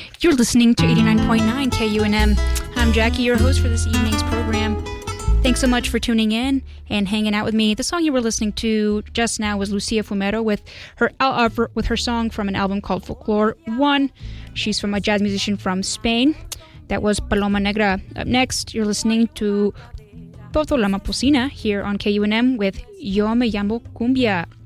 You're listening to 89.9 KUNM. I'm Jackie, your host for this evening's program. Thanks so much for tuning in and hanging out with me. The song you were listening to just now was Lucia Fumero with her song from an album called Folklore 1. She's from a jazz musician from Spain. That was Paloma Negra. Up next, you're listening to Toto La Maposina here on KUNM with Yo Me Llamo Cumbia.